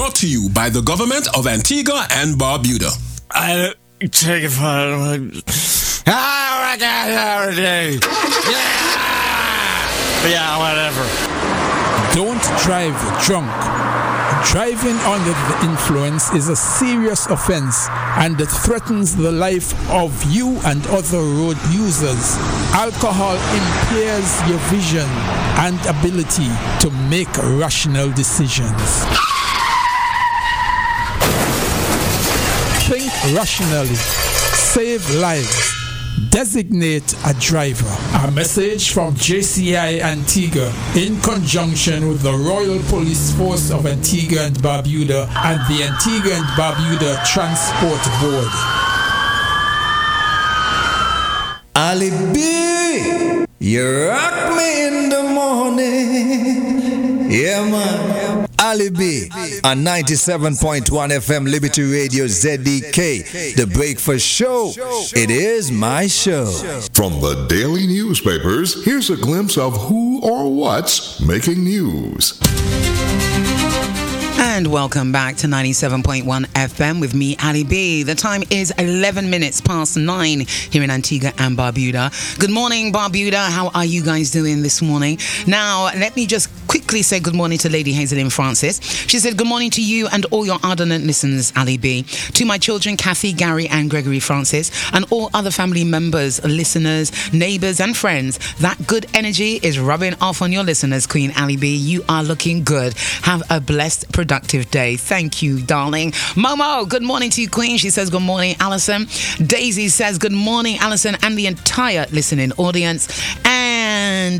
Brought to you by the government of Antigua and Barbuda. I take it for yeah, whatever. Don't drive drunk. Driving under the influence is a serious offense and it threatens the life of you and other road users. Alcohol impairs your vision and ability to make rational decisions. Think rationally. Save lives. Designate a driver. A message from JCI Antigua in conjunction with the Royal Police Force of Antigua and Barbuda and the Antigua and Barbuda Transport Board. Ali B, you rock me in the morning. Yeah, man. Ali B on 97.1 FM Liberty Radio ZDK. The Breakfast Show. It is my show. From the daily newspapers, here's a glimpse of who or what's making news. And welcome back to 97.1 FM with me, Ali B. The time is 11 minutes past 9 here in Antigua and Barbuda. Good morning, Barbuda. How are you guys doing this morning? Now, let me just quickly say good morning to Lady Hazelyn Francis. She said, good morning to you and all your ardent listeners, Ali B. To my children, Kathy, Gary, and Gregory Francis, and all other family members, listeners, neighbors, and friends. That good energy is rubbing off on your listeners, Queen Ali B. You are looking good. Have a blessed, productive day. Thank you, darling. Momo, good morning to you, Queen. She says, good morning, Alison. Daisy says, good morning, Alison, and the entire listening audience. And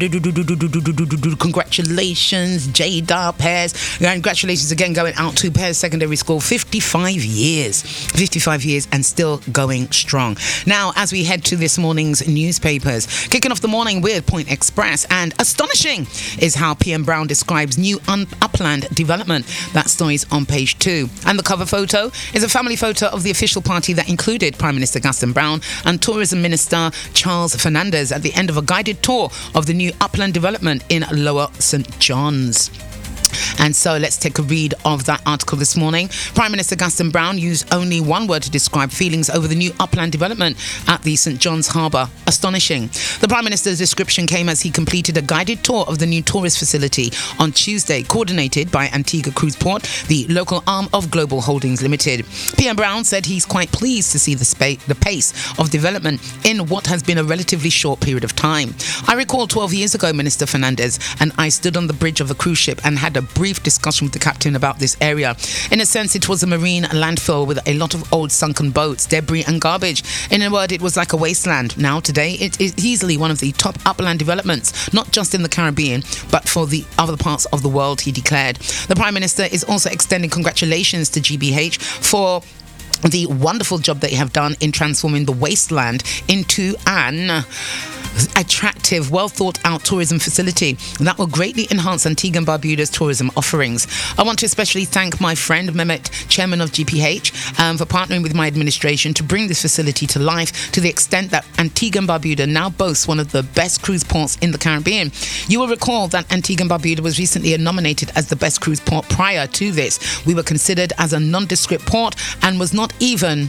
congratulations, Jada Pears. Congratulations again going out to Pears Secondary School. 55 years and still going strong. Now, as we head to this morning's newspapers, kicking off the morning with Point Express, and astonishing is how PM Brown describes new upland development. That story is on page 2. And the cover photo is a family photo of the official party that included Prime Minister Gaston Brown and Tourism Minister Charles Fernandez at the end of a guided tour of the new upland development in Lower St. John's. And so let's take a read of that article this morning. Prime Minister Gaston Brown used only one word to describe feelings over the new upland development at the St. John's Harbour. Astonishing. The Prime Minister's description came as he completed a guided tour of the new tourist facility on Tuesday, coordinated by Antigua Cruise Port, the local arm of Global Holdings Limited. PM Brown said he's quite pleased to see the pace of development in what has been a relatively short period of time. I recall 12 years ago, Minister Fernandez and I stood on the bridge of a cruise ship and had a brief discussion with the captain about this area. In a sense, it was a marine landfill with a lot of old sunken boats, debris and garbage. In a word, it was like a wasteland. Now, today, it is easily one of the top upland developments, not just in the Caribbean, but for the other parts of the world, he declared. The Prime Minister is also extending congratulations to GBH for the wonderful job that you have done in transforming the wasteland into an attractive, well thought out tourism facility that will greatly enhance Antigua and Barbuda's tourism offerings. I want to especially thank my friend Mehmet, chairman of GPH, for partnering with my administration to bring this facility to life to the extent that Antigua and Barbuda now boasts one of the best cruise ports in the Caribbean. You will recall that Antigua and Barbuda was recently nominated as the best cruise port. Prior to this, we were considered as a nondescript port and was not even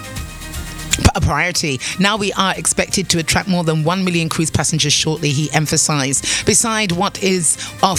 a priority. Now we are expected to attract more than 1 million cruise passengers shortly, he emphasised. Beside what it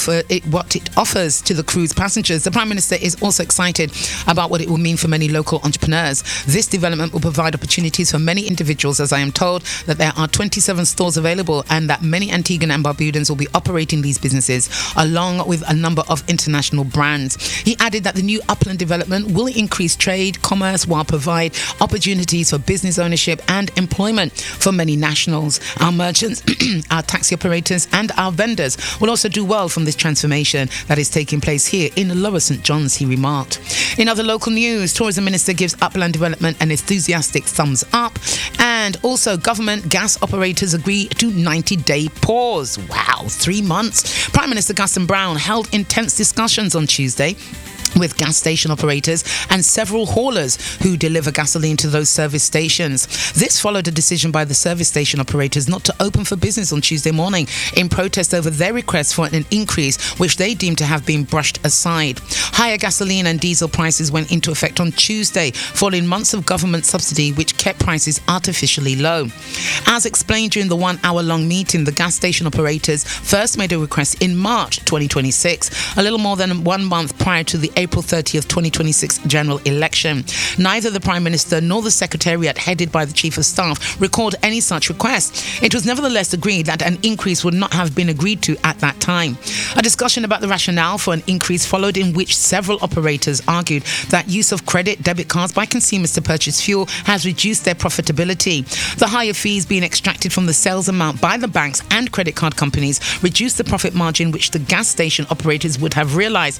offers to the cruise passengers, the Prime Minister is also excited about what it will mean for many local entrepreneurs. This development will provide opportunities for many individuals, as I am told that there are 27 stores available and that many Antiguan and Barbudans will be operating these businesses along with a number of international brands. He added that the new upland development will increase trade, commerce, while provide opportunities for business ownership and employment for many nationals. Our merchants, our taxi operators and our vendors will also do well from this transformation that is taking place here in Lower St. John's, he remarked. In other local news, Tourism Minister gives upland development an enthusiastic thumbs up, and also government gas operators agree to 90-day pause. Wow, 3 months. Prime Minister Gaston Brown held intense discussions on Tuesday with gas station operators and several haulers who deliver gasoline to those service stations. This followed a decision by the service station operators not to open for business on Tuesday morning in protest over their request for an increase which they deemed to have been brushed aside. Higher gasoline and diesel prices went into effect on Tuesday, following months of government subsidy which kept prices artificially low. As explained during the 1 hour-long meeting, the gas station operators first made a request in March 2026, a little more than 1 month prior to the April 30th, 2026 general election. Neither the Prime Minister nor the Secretariat headed by the Chief of Staff recalled any such request. It was nevertheless agreed that an increase would not have been agreed to at that time. A discussion about the rationale for an increase followed, in which several operators argued that use of credit debit cards by consumers to purchase fuel has reduced their profitability. The higher fees being extracted from the sales amount by the banks and credit card companies reduced the profit margin which the gas station operators would have realised.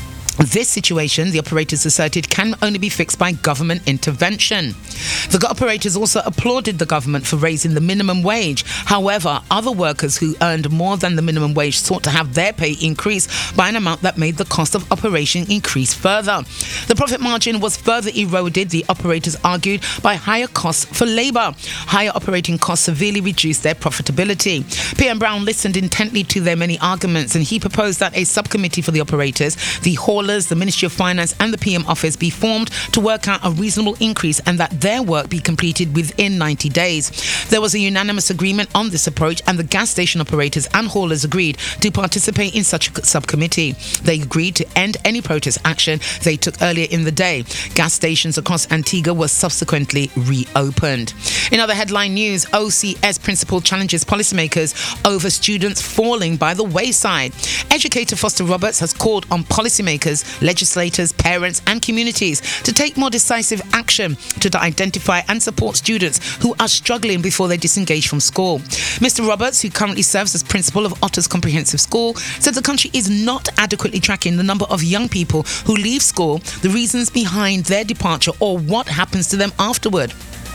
This situation, the operators asserted, can only be fixed by government intervention. The operators also applauded the government for raising the minimum wage. However, other workers who earned more than the minimum wage sought to have their pay increase by an amount that made the cost of operation increase further. The profit margin was further eroded, the operators argued, by higher costs for labour. Higher operating costs severely reduced their profitability. PM Brown listened intently to their many arguments, and he proposed that a subcommittee for the operators, the haulers, the Ministry of Finance and the PM Office be formed to work out a reasonable increase and that their work be completed within 90 days. There was a unanimous agreement on this approach, and the gas station operators and haulers agreed to participate in such a subcommittee. They agreed to end any protest action they took earlier in the day. Gas stations across Antigua were subsequently reopened. In other headline news, OCS principal challenges policymakers over students falling by the wayside. Educator Foster Roberts has called on policymakers, legislators, parents and communities to take more decisive action to identify and support students who are struggling before they disengage from school. Mr. Roberts, who currently serves as principal of Otters Comprehensive School, said the country is not adequately tracking the number of young people who leave school, the reasons behind their departure or what happens to them afterward.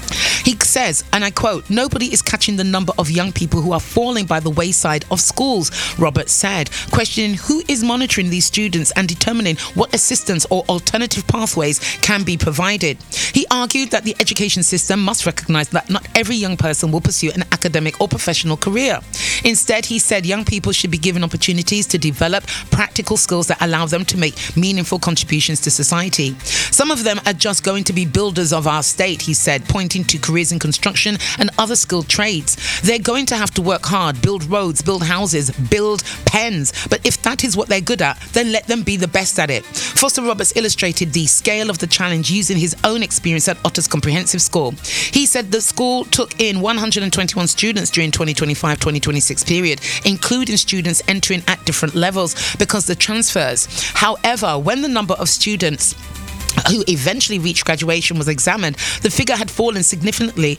He says, and I quote, "Nobody is catching the number of young people who are falling by the wayside of schools," Roberts said, questioning who is monitoring these students and determining what assistance or alternative pathways can be provided. He argued that the education system must recognise that not every young person will pursue an academic or professional career. Instead, he said young people should be given opportunities to develop practical skills that allow them to make meaningful contributions to society. Some of them are just going to be builders of our state, he said, pointing to careers in construction and other skilled trades. They're going to have to work hard, build roads, build houses, build pens. But if that is what they're good at, then let them be the best at it. Foster Roberts illustrated the scale of the challenge using his own experience at Otters Comprehensive School. He said the school took in 121 students during 2025-2026 period, including students entering at different levels because the transfers. However, when the number of students who eventually reached graduation was examined, the figure had fallen significantly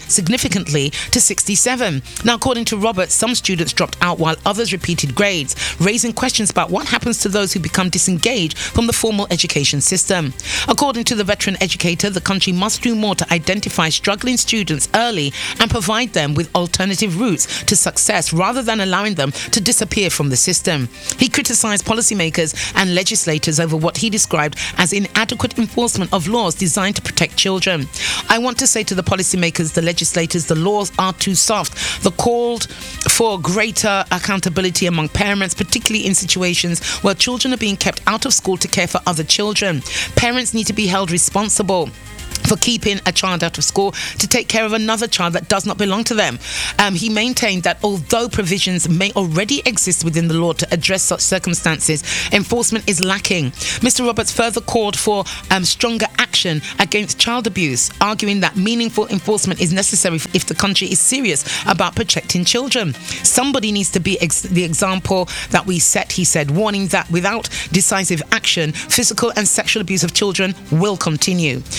to 67. Now, according to Roberts, some students dropped out while others repeated grades, raising questions about what happens to those who become disengaged from the formal education system. According to the veteran educator, the country must do more to identify struggling students early and provide them with alternative routes to success rather than allowing them to disappear from the system. He criticised policymakers and legislators over what he described as inadequate enforcement of laws designed to protect children. "I want to say to the policymakers, the legislators, the laws are too soft. The call for greater accountability among parents, particularly in situations where children are being kept out of school to care for other children. Parents need to be held responsible for keeping a child out of school to take care of another child that does not belong to them." He maintained that although provisions may already exist within the law to address such circumstances, enforcement is lacking. Mr. Roberts further called for stronger action against child abuse, arguing that meaningful enforcement is necessary if the country is serious about protecting children. "Somebody needs to be the example that we set," he said, warning that without decisive action, physical and sexual abuse of children will continue. He noted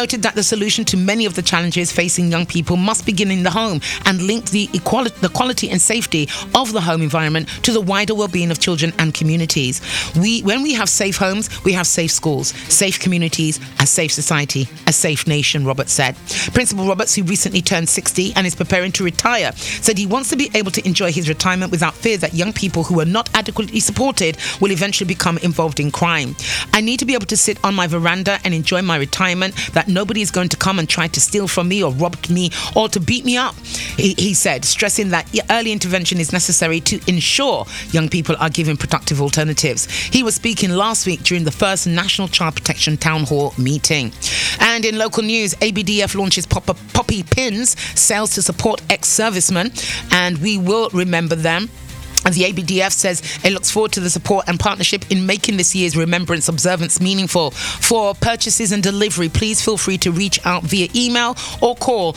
stated that the solution to many of the challenges facing young people must begin in the home and link the quality and safety of the home environment to the wider well-being of children and communities. When we have safe homes, we have safe schools, safe communities, a safe society, a safe nation, Roberts said. Principal Roberts, who recently turned 60 and is preparing to retire, said he wants to be able to enjoy his retirement without fear that young people who are not adequately supported will eventually become involved in crime. I need to be able to sit on my veranda and enjoy my retirement, that nobody is going to come and try to steal from me or rob me or to beat me up, he said, stressing that early intervention is necessary to ensure young people are given productive alternatives. He was speaking last week during the first National Child Protection Town Hall meeting. And in local news, ABDF launches Poppy Pins sales to support ex-servicemen, and we will remember them. And the ABDF says it looks forward to the support and partnership in making this year's Remembrance Observance meaningful. For purchases and delivery, please feel free to reach out via email or call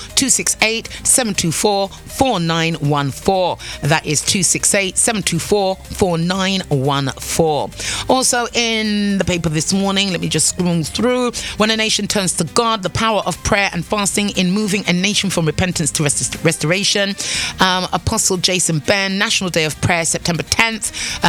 268-724-4914. That is 268-724-4914. Also in the paper this morning, let me just scroll through. When a nation turns to God, the power of prayer and fasting in moving a nation from repentance to restoration. Apostle Jason Ben, National Day of Prayer, September 10th,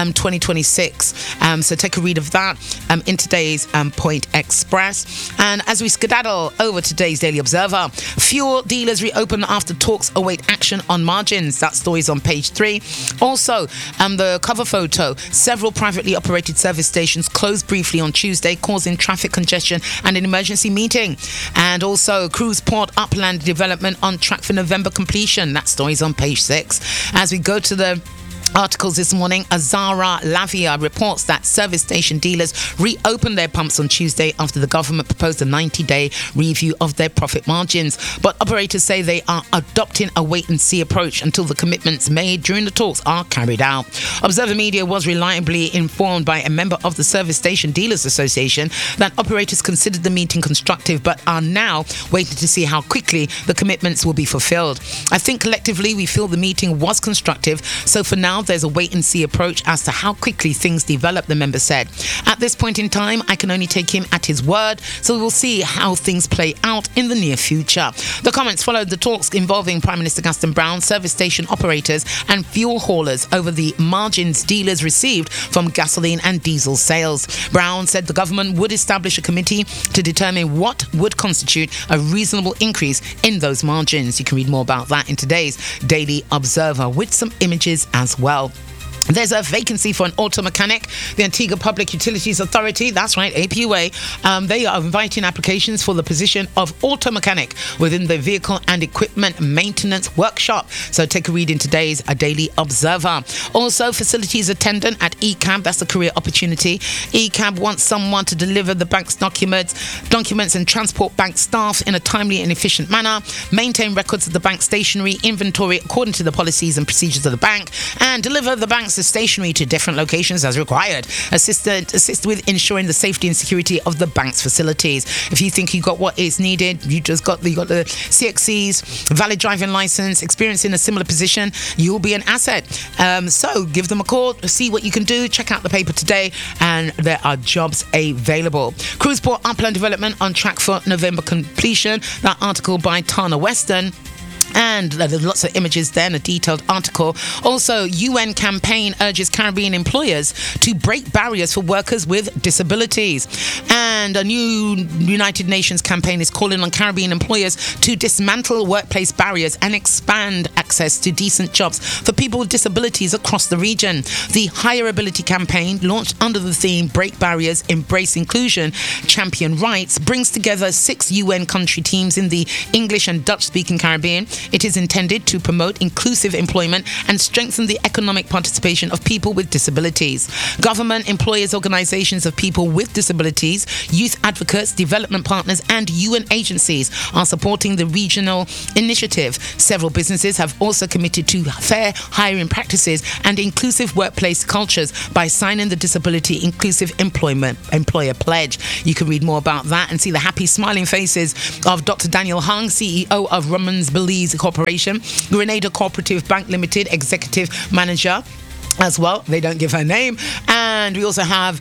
2026. So take a read of that in today's Point Express. And as we skedaddle over today's Daily Observer, fuel dealers reopen after talks await action on margins. That story's on page 3. Also, the cover photo, several privately operated service stations closed briefly on Tuesday, causing traffic congestion and an emergency meeting. And also, Cruise Port Upland development on track for November completion. That story's on page 6. As we go to the articles this morning, Azara Lavia reports that service station dealers reopened their pumps on Tuesday after the government proposed a 90-day review of their profit margins. But operators say they are adopting a wait-and-see approach until the commitments made during the talks are carried out. Observer Media was reliably informed by a member of the Service Station Dealers Association that operators considered the meeting constructive but are now waiting to see how quickly the commitments will be fulfilled. I think collectively we feel the meeting was constructive, so for now there's a wait-and-see approach as to how quickly things develop, the member said. At this point in time, I can only take him at his word, so we'll see how things play out in the near future. The comments followed the talks involving Prime Minister Gaston Brown, service station operators and fuel haulers over the margins dealers received from gasoline and diesel sales. Brown said the government would establish a committee to determine what would constitute a reasonable increase in those margins. You can read more about that in today's Daily Observer with some images as well. There's a vacancy for an auto mechanic. The Antigua Public Utilities Authority, that's right, APUA, they are inviting applications for the position of auto mechanic within the Vehicle and Equipment Maintenance Workshop. So take a read in today's Daily Observer. Also, facilities attendant at ECAB, that's a career opportunity. ECAB wants someone to deliver the bank's documents and transport bank staff in a timely and efficient manner, maintain records of the bank stationery inventory according to the policies and procedures of the bank, and deliver the bank's stationery to different locations as required. Assist with ensuring the safety and security of the bank's facilities. If you think you got what is needed, you got the CXCs, valid driving license, experience in a similar position, you'll be an asset. So give them a call, see what you can do. Check out the paper today, and there are jobs available. Cruise Port Upland development on track for November completion. That article by Tana Weston. And there's lots of images there in a detailed article. Also, UN campaign urges Caribbean employers to break barriers for workers with disabilities. And a new United Nations campaign is calling on Caribbean employers to dismantle workplace barriers and expand access to decent jobs for people with disabilities across the region. The Higher Ability campaign, launched under the theme Break Barriers, Embrace Inclusion, Champion Rights, brings together 6 UN country teams in the English and Dutch-speaking Caribbean. It is intended to promote inclusive employment and strengthen the economic participation of people with disabilities. Government, employers, organizations of people with disabilities, youth advocates, development partners, and UN agencies are supporting the regional initiative. Several businesses have also committed to fair hiring practices and inclusive workplace cultures by signing the Disability Inclusive Employer Pledge. You can read more about that and see the happy, smiling faces of Dr. Daniel Hung, CEO of Rumans Belize Corporation, Grenada Cooperative Bank Limited, Executive Manager, as well. They don't give her name. And we also have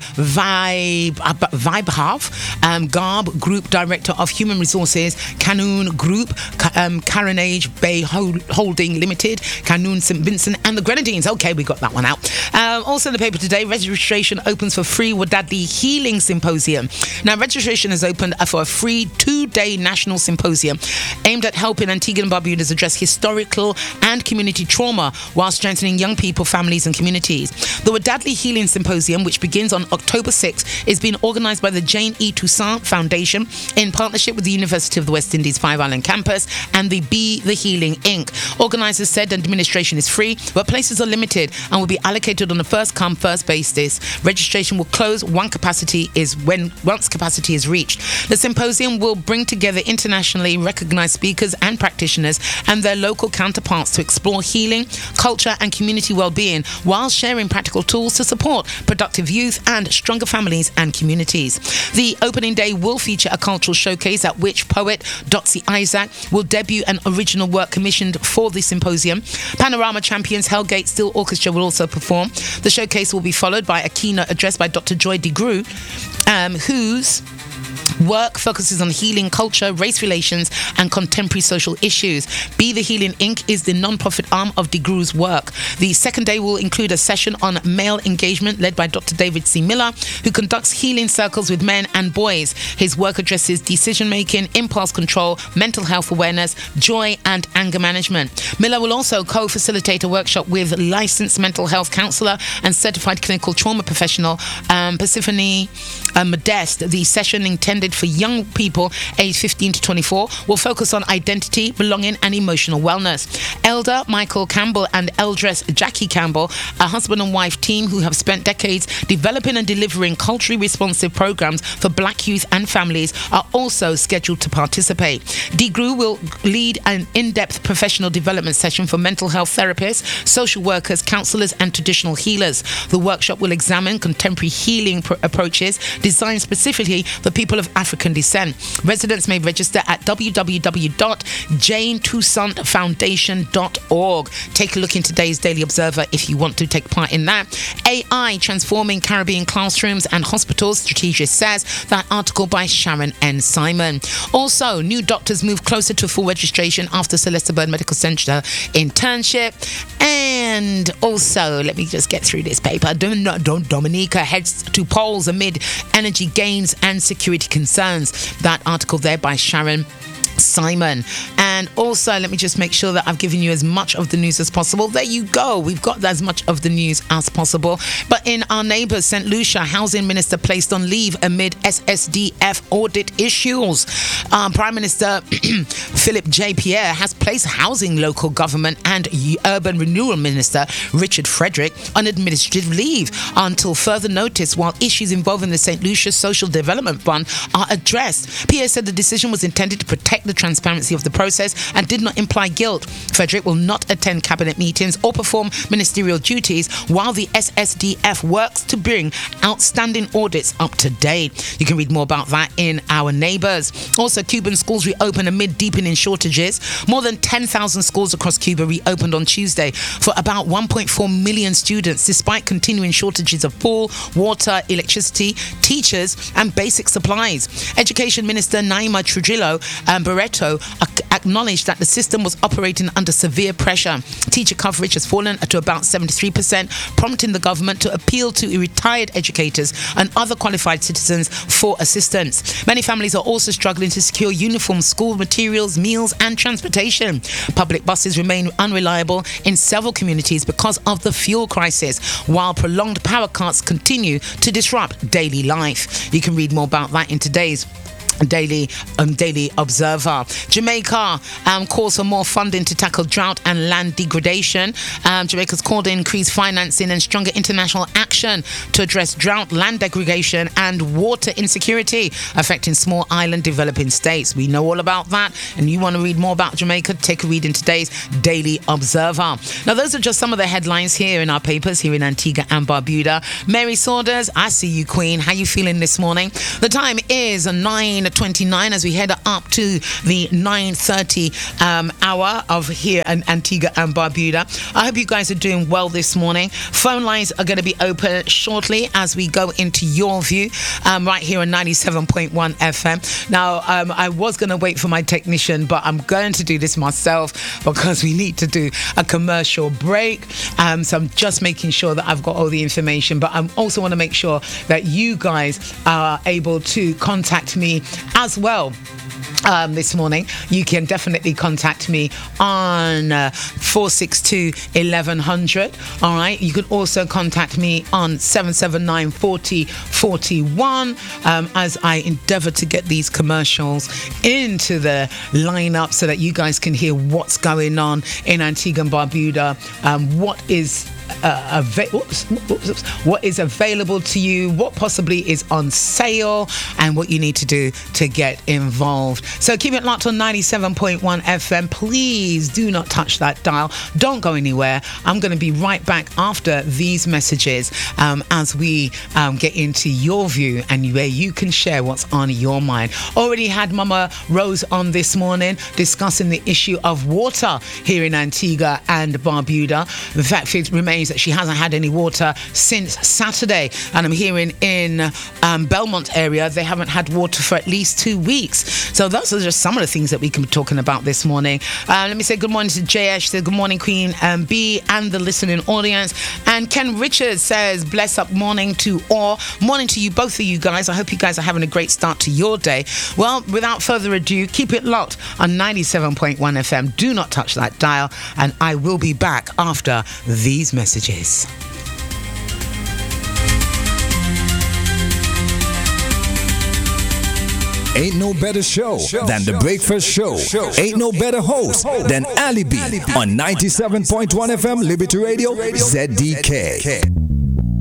Vibhav, Garb Group Director of Human Resources, Canoon Group, Carronage Bay Holding Limited, Canoon St. Vincent and the Grenadines. Okay, we got that one out. Also in the paper today, registration opens for free Wadadli Healing Symposium. Now, registration is opened for a free 2-day national symposium aimed at helping Antigua and Barbuda's address historical and community trauma while strengthening young people, families and communities. The Wadadli Healing Symposium, which begins on October 6th, is being organised by the Jane E. Toussaint Foundation in partnership with the University of the West Indies 5 Island campus and the Be the Healing Inc. Organisers said administration is free, but places are limited and will be allocated on a first-come, first basis. Registration will close once capacity is reached. The symposium will bring together internationally recognised speakers and practitioners and their local counterparts to explore healing, culture and community well-being while sharing practical tools to support productive youth and stronger families and communities. The opening day will feature a cultural showcase at which poet Dotsie Isaac will debut an original work commissioned for the symposium. Panorama champions Hellgate Steel Orchestra will also perform. The showcase will be followed by a keynote address by Dr. Joy DeGroot, whose work focuses on healing culture, race relations and contemporary social issues. Be the Healing Inc. is the non-profit arm of DeGroo's work. The second day will include a session on male engagement led by Dr. David C. Miller, who conducts healing circles with men and boys. His work addresses decision-making, impulse control, mental health awareness, joy and anger management. Miller will also co-facilitate a workshop with licensed mental health counsellor and certified clinical trauma professional Persephone Modeste. The session intended for young people aged 15 to 24 will focus on identity, belonging and emotional wellness. Elder Michael Campbell and Eldress Jackie Campbell, a husband and wife team who have spent decades developing and delivering culturally responsive programs for black youth and families, are also scheduled to participate. DeGroo will lead an in-depth professional development session for mental health therapists, social workers, counsellors and traditional healers. The workshop will examine contemporary healing approaches designed specifically for people of African descent. Residents may register at www.janetoussaintfoundation.org. Take a look in today's Daily Observer if you want to take part in that. AI transforming Caribbean classrooms and hospitals, strategist says. That article by Sharon N. Simon. Also, new doctors move closer to full registration after Celeste Bird Medical Centre internship. And also, let me just get through this paper. Dominica heads to polls amid energy gains and security concerns. That article there by Sharon Simon. And also, let me just make sure that I've given you as much of the news as possible. There you go. We've got as much of the news as possible. But in our neighbours, St. Lucia, housing minister placed on leave amid SSDF audit issues. Prime Minister Philip J. Pierre has placed housing, local government and urban renewal minister Richard Frederick on administrative leave until further notice while issues involving the St. Lucia Social Development Fund are addressed. Pierre said the decision was intended to protect the transparency of the process and did not imply guilt. Frederick will not attend cabinet meetings or perform ministerial duties while the SSDF works to bring outstanding audits up to date. You can read more about that in our neighbours. Also, Cuban schools reopen amid deepening shortages. More than 10,000 schools across Cuba reopened on Tuesday for about 1.4 million students despite continuing shortages of fuel, water, electricity, teachers and basic supplies. Education Minister Naima Trujillo Barreto acknowledged that the system was operating under severe pressure. Teacher coverage has fallen to about 73%, prompting the government to appeal to retired educators and other qualified citizens for assistance. Many families are also struggling to secure uniforms, school materials, meals and transportation. Public buses remain unreliable in several communities because of the fuel crisis, while prolonged power cuts continue to disrupt daily life. You can read more about that in today's Daily Observer. Jamaica calls for more funding to tackle drought and land degradation. Jamaica's called in increased financing and stronger international action to address drought, land degradation and water insecurity affecting small island developing states. We know all about that, and you want to read more about Jamaica, take a read in today's Daily Observer. Now, those are just some of the headlines here in our papers here in Antigua and Barbuda. Mary Saunders, I see you, Queen. How you feeling this morning? The time is 9 9:29 as we head up to the 9:30 hour of here in Antigua and Barbuda. I hope you guys are doing well this morning. Phone lines are going to be open shortly as we go into your view right here on 97.1 FM. Now, I was going to wait for my technician, but I'm going to do this myself because we need to do a commercial break. So I'm just making sure that I've got all the information, but I also want to make sure that you guys are able to contact me as well. This morning, you can definitely contact me on 462-1100. All right, you can also contact me on 779-4041 as I endeavor to get these commercials into the lineup so that you guys can hear what's going on in Antigua and Barbuda, what is what is available to you, what possibly is on sale, and what you need to do to get involved. So keep it locked on 97.1 FM. Please do not touch that dial. Don't go anywhere. I'm going to be right back after these messages as we get into your view and where you can share what's on your mind. Already had Mama Rose on this morning discussing the issue of water here in Antigua and Barbuda. The fact remains that she hasn't had any water since Saturday, and I'm hearing in Belmont area they haven't had water for at least 2 weeks. So those are just some of the things that we can be talking about this morning. Let me say good morning to JS. Say good morning Queen B and the listening audience. And Ken Richards says bless up morning to all. Morning to you, both of you guys. I hope you guys are having a great start to your day. Well, without further ado, keep it locked on 97.1 FM. Do not touch that dial, and I will be back after these messages. Ain't no better show than The Breakfast Show. Ain't no better host than Ali B on 97.1 FM Liberty Radio ZDK.